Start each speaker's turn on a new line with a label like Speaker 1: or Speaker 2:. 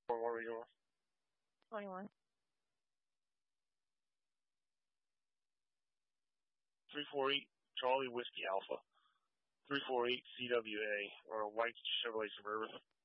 Speaker 1: What were we doing?
Speaker 2: 21.
Speaker 1: 348 Charlie Whiskey Alpha. 348 CWA, or a white Chevrolet Suburban.